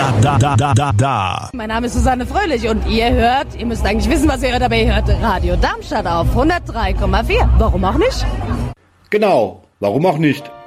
Da. Mein Name ist Susanne Fröhlich und ihr müsst eigentlich wissen, was ihr hört, aber ihr hört Radio Darmstadt auf 103,4. Warum auch nicht? Genau, warum auch nicht?